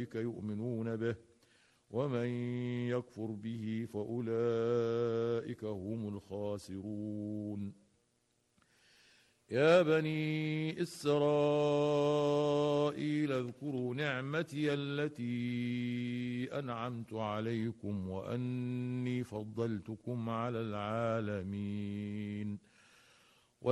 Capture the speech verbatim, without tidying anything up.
فأولئك يؤمنون به ومن يكفر به فأولئك هم الخاسرون. يا بني إسرائيل اذكروا نعمتي التي أنعمت عليكم وأني فضلتكم على العالمين.